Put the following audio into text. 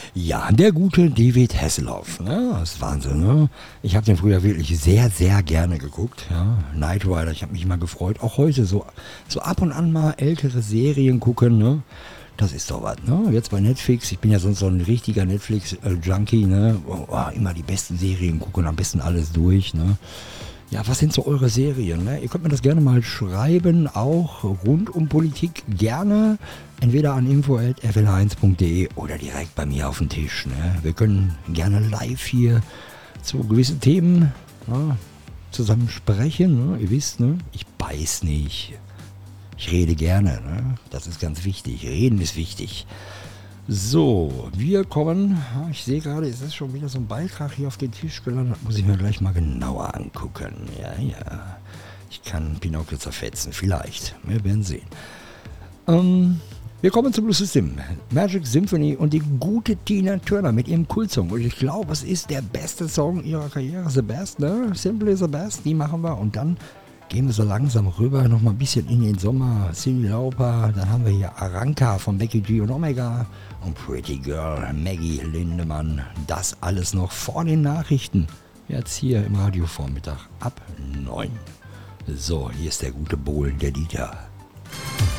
Ja, der gute David Hasselhoff, ne? Das ist Wahnsinn, ne? Ich habe den früher wirklich sehr, sehr gerne geguckt, ja. Knight Rider, ich habe mich immer gefreut. Auch heute so ab und an mal ältere Serien gucken, ne? Das ist doch was, ne? Jetzt bei Netflix, ich bin ja sonst so ein richtiger Netflix-Junkie, ne? Immer die besten Serien gucken, am besten alles durch, ne? Ja, was sind so eure Serien? Ne? Ihr könnt mir das gerne mal schreiben, auch rund um Politik gerne. Entweder an info@fl1.de oder direkt bei mir auf den Tisch. Ne? Wir können gerne live hier zu gewissen Themen zusammen sprechen. Ne? Ihr wisst, ne? Ich beiß nicht. Ich rede gerne. Ne? Das ist ganz wichtig. Reden ist wichtig. So, wir kommen, ich sehe gerade, es ist schon wieder so ein Beitrag hier auf den Tisch gelandet, muss ich mir gleich mal genauer angucken. Ja, ich kann Pinocchio zerfetzen, vielleicht, wir werden sehen. Wir kommen zum Blue System, Magic Symphony und die gute Tina Turner mit ihrem Kultsong. Und ich glaube, es ist der beste Song ihrer Karriere, The Best, ne? Simply The Best, die machen wir und dann gehen wir so langsam rüber, noch mal ein bisschen in den Sommer. Cyndi Lauper, dann haben wir hier Aranka von Becky G und Omega und Pretty Girl, Maggie Lindemann. Das alles noch vor den Nachrichten. Jetzt hier im Radiovormittag ab 9. So, hier ist der gute Bohlen, der Dieter.